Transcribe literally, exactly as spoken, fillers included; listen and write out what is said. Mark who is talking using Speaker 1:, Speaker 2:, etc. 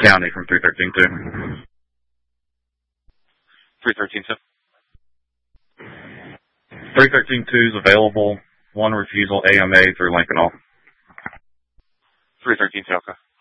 Speaker 1: County from three thirteen two.
Speaker 2: three thirteen two.
Speaker 1: three thirteen two is available. One refusal A M A through Lincoln Hall.
Speaker 2: three thirteen two, okay.